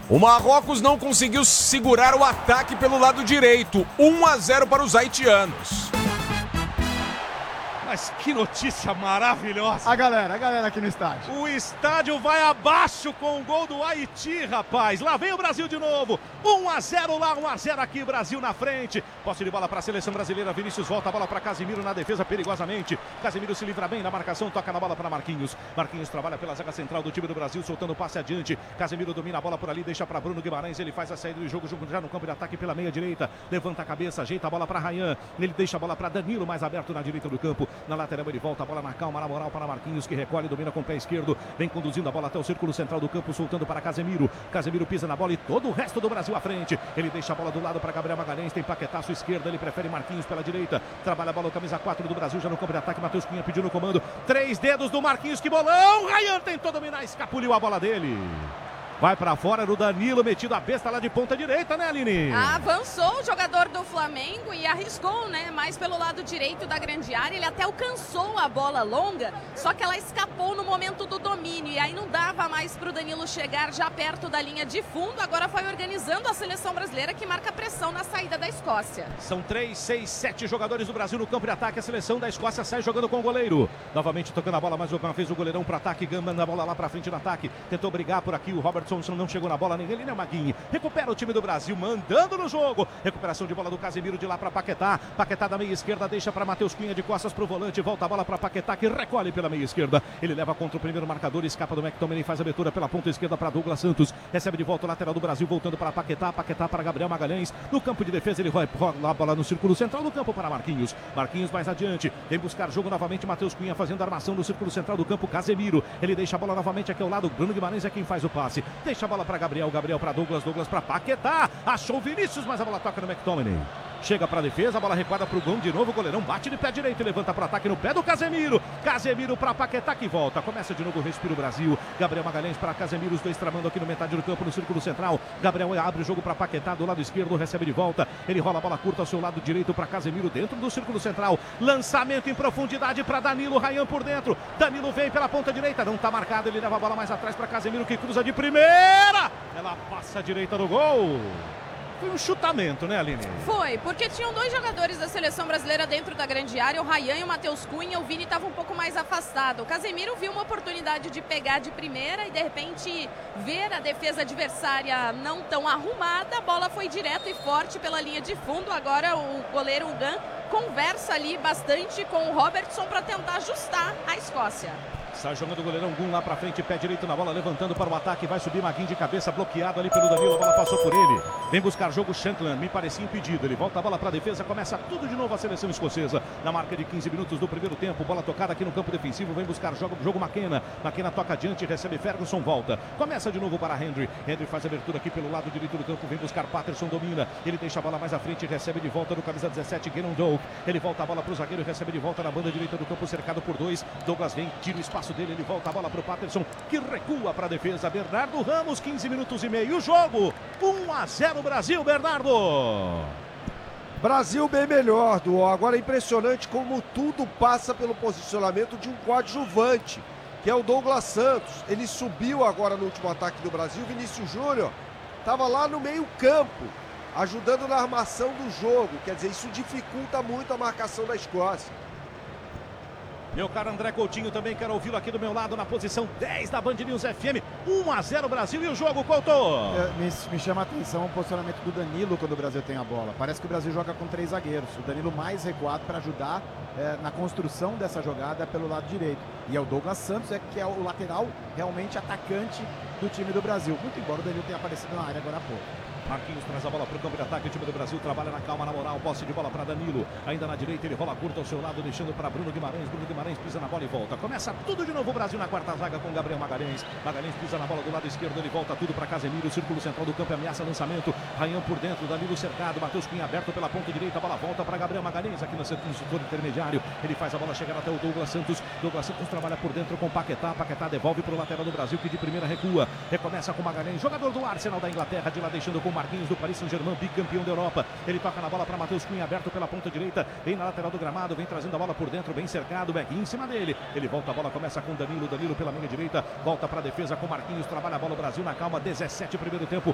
O Marrocos não conseguiu segurar o ataque pelo lado direito. 1-0 para os haitianos. Mas que notícia maravilhosa. A galera aqui no estádio. O estádio vai abaixo com o gol do Haiti, rapaz. Lá vem o Brasil de novo. 1-0 lá, 1-0 aqui, Brasil na frente. Posse de bola para a seleção brasileira. Vinícius volta a bola para Casemiro na defesa perigosamente. Casemiro se livra bem na marcação, toca na bola para Marquinhos. Marquinhos trabalha pela zaga central do time do Brasil, soltando o passe adiante. Casemiro domina a bola por ali, deixa para Bruno Guimarães. Ele faz a saída do jogo já no campo de ataque pela meia direita. Levanta a cabeça, ajeita a bola para Ryan. Ele deixa a bola para Danilo, mais aberto na direita do campo. Na lateral ele volta a bola na calma, na moral para Marquinhos, que recolhe, domina com o pé esquerdo, vem conduzindo a bola até o círculo central do campo, soltando para Casemiro. Casemiro pisa na bola e todo o resto do Brasil à frente. Ele deixa a bola do lado para Gabriel Magalhães, tem Paquetá à sua esquerda, ele prefere Marquinhos pela direita. Trabalha a bola, camisa 4 do Brasil, já no campo de ataque. Matheus Cunha pediu no comando. 3 dedos do Marquinhos, que bolão! Ryan tentou dominar, escapuliu a bola dele. Vai pra fora, era o Danilo metido a besta lá de ponta direita, né, Aline? Avançou o jogador do Flamengo e arriscou, né? Mais pelo lado direito da grande área. Ele até alcançou a bola longa, só que ela escapou no momento do domínio. E aí não dava mais pro Danilo chegar já perto da linha de fundo. Agora foi organizando a seleção brasileira, que marca pressão na saída da Escócia. São 3, 6, 7 jogadores do Brasil no campo de ataque. A seleção da Escócia sai jogando com o goleiro. Novamente tocando a bola mais uma vez, o goleirão para ataque. Manda a bola lá pra frente no ataque. Tentou brigar por aqui o Robertson, não chegou na bola, nem ele nem o Maguinho. Recupera o time do Brasil, mandando no jogo. Recuperação de bola do Casemiro de lá para Paquetá. Paquetá da meia esquerda, deixa para Matheus Cunha de costas pro volante. Volta a bola para Paquetá, que recolhe pela meia esquerda. Ele leva contra o primeiro marcador, escapa do McTominay, faz a abertura pela ponta esquerda para Douglas Santos. Recebe de volta o lateral do Brasil, voltando para Paquetá. Paquetá para Gabriel Magalhães. No campo de defesa, ele rola a bola no círculo central do campo para Marquinhos. Marquinhos mais adiante, vem buscar jogo novamente. Matheus Cunha fazendo armação no círculo central do campo. Casemiro, ele deixa a bola novamente aqui ao lado. Bruno Guimarães é quem faz o passe. Deixa a bola para Gabriel para Douglas para Paquetá. Achou o Vinícius, mas a bola toca no McTominay. Chega para a defesa, a bola recuada para o gol de novo. O goleirão bate de pé direito e levanta para ataque no pé do Casemiro. Casemiro para Paquetá, que volta. Começa de novo o respiro Brasil. Gabriel Magalhães para Casemiro, os dois tramando aqui no metade do campo, no círculo central. Gabriel abre o jogo para Paquetá do lado esquerdo, recebe de volta. Ele rola a bola curta ao seu lado direito para Casemiro dentro do círculo central. Lançamento em profundidade para Danilo. Ryan por dentro. Danilo vem pela ponta direita, não está marcado. Ele leva a bola mais atrás para Casemiro, que cruza de primeira. Ela passa à direita do gol. Foi um chutamento, né, Aline? Foi, porque tinham dois jogadores da seleção brasileira dentro da grande área, o Ryan e o Matheus Cunha. O Vini estava um pouco mais afastado. O Casemiro viu uma oportunidade de pegar de primeira e, de repente, ver a defesa adversária não tão arrumada. A bola foi direto e forte pela linha de fundo. Agora o goleiro Gunn conversa ali bastante com o Robertson para tentar ajustar a Escócia. Sai jogando o goleirão Gum lá pra frente, pé direito na bola, levantando para o ataque, vai subir Maguinho de cabeça, bloqueado ali pelo Danilo, a bola passou por ele, vem buscar jogo Shankland, me parecia impedido, ele volta a bola para a defesa, começa tudo de novo a seleção escocesa, na marca de 15 minutos do primeiro tempo, bola tocada aqui no campo defensivo, vem buscar jogo McKenna toca adiante, recebe Ferguson, volta, começa de novo para Henry faz a abertura aqui pelo lado direito do campo, vem buscar Patterson, domina, ele deixa a bola mais à frente, recebe de volta no camisa 17, Gannon Doak, ele volta a bola para o zagueiro, recebe de volta na banda direita do campo, cercado por dois, Douglas vem, tira o espaço dele, ele volta a bola para o Patterson, que recua para a defesa. Bernardo Ramos, 15 minutos e meio. O jogo, 1-0 Brasil, Bernardo. Brasil bem melhor, Duó. Agora é impressionante como tudo passa pelo posicionamento de um coadjuvante, que é o Douglas Santos. Ele subiu agora no último ataque do Brasil. Vinícius Júnior estava lá no meio campo, ajudando na armação do jogo. Quer dizer, isso dificulta muito a marcação da Escócia. Meu caro André Coutinho, também quero ouvi-lo aqui do meu lado na posição 10 da Band News FM. 1-0 Brasil e o jogo, Couto. Me chama a atenção o posicionamento do Danilo quando o Brasil tem a bola. Parece que o Brasil joga com 3 zagueiros. O Danilo mais recuado para ajudar na construção dessa jogada pelo lado direito. E é o Douglas Santos, que é o lateral realmente atacante do time do Brasil. Muito embora o Danilo tenha aparecido na área agora há pouco. Marquinhos traz a bola para o campo de ataque. O time do Brasil trabalha na calma, na moral. Posse de bola para Danilo. Ainda na direita, ele rola curta ao seu lado, deixando para Bruno Guimarães. Bruno Guimarães pisa na bola e volta. Começa tudo de novo o Brasil na quarta zaga com Gabriel Magalhães. Magalhães pisa na bola do lado esquerdo. Ele volta tudo para Casemiro. O círculo central do campo ameaça lançamento. Ryan por dentro. Danilo cercado. Matheus Cunha aberto pela ponta direita. A bola volta para Gabriel Magalhães aqui no setor intermediário. Ele faz a bola chegar até o Douglas Santos. Douglas Santos trabalha por dentro com Paquetá. Paquetá devolve para o lateral do Brasil, que de primeira recua. Recomeça com Magalhães. Jogador do Arsenal da Inglaterra. De lá deixando com Marquinhos do Paris Saint-Germain, bicampeão da Europa. Ele toca na bola para Matheus Cunha, aberto pela ponta direita, vem na lateral do gramado, vem trazendo a bola por dentro, bem cercado, Beguinho em cima dele. Ele volta a bola, começa com Danilo pela linha direita, volta para a defesa com Marquinhos, trabalha a bola o Brasil na calma, 17 primeiro tempo,